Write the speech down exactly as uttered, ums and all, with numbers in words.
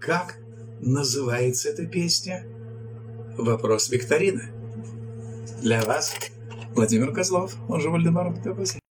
Как называется эта песня? Вопрос викторины. Для вас Владимир Козлов, он же Вальдемар Матеуси.